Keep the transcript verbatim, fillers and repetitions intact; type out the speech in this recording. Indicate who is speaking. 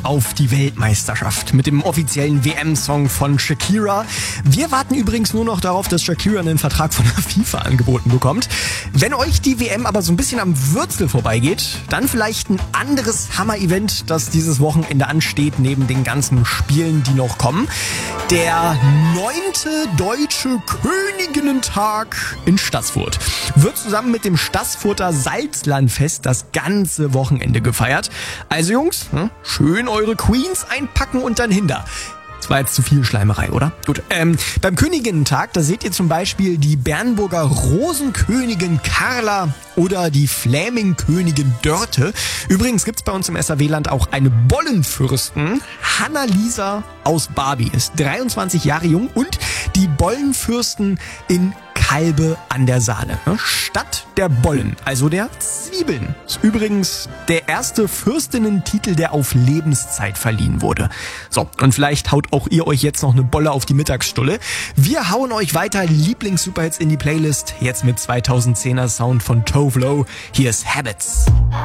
Speaker 1: auf die Weltmeisterschaft mit dem offiziellen W M-Song von Shakira. Wir warten übrigens nur noch darauf, dass Shakira einen Vertrag von der FIFA angeboten bekommt. Wenn euch die W M aber so ein bisschen am Würzel vorbeigeht, dann vielleicht ein anderes Hammer-Event, das dieses Wochenende ansteht, neben den ganzen Spielen, die noch kommen. Der neunte Deutsche Königinnentag in Stassfurt wird zusammen mit dem Stassfurter Salzlandfest das ganze Wochenende gefeiert. Also Jungs, schön eure Queens einpacken und dann hinter. Das war jetzt zu viel Schleimerei, oder? Gut. Ähm, beim Königinnentag, da seht ihr zum Beispiel die Bernburger Rosenkönigin Carla oder die Flämingkönigin Dörte. Übrigens gibt's bei uns im S A W-Land auch eine Bollenfürstin. Hanna-Lisa aus Barbie ist dreiundzwanzig Jahre jung und die Bollenfürsten in Kalbe an der Saale. Stadt der Bollen, also der Zwiebeln. Ist übrigens der erste Fürstinnentitel, der auf Lebenszeit verliehen wurde. So, und vielleicht haut auch ihr euch jetzt noch eine Bolle auf die Mittagsstulle. Wir hauen euch weiter Lieblings-Superhits in die Playlist. Jetzt mit zweitausendzehner Sound von Tovlo. Hier ist Habits.